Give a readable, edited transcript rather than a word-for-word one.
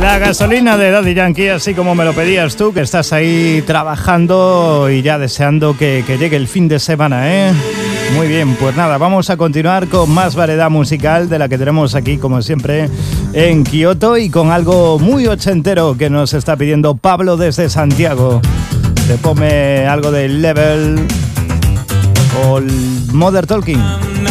La gasolina de Daddy Yankee, así como me lo pedías tú, que estás ahí trabajando y ya deseando que llegue el fin de semana, ¿eh? Muy bien, pues nada, vamos a continuar con más variedad musical de la que tenemos aquí, como siempre, en Kioto, y con algo muy ochentero que nos está pidiendo Pablo desde Santiago. Te ponme algo de Level o Modern Talking.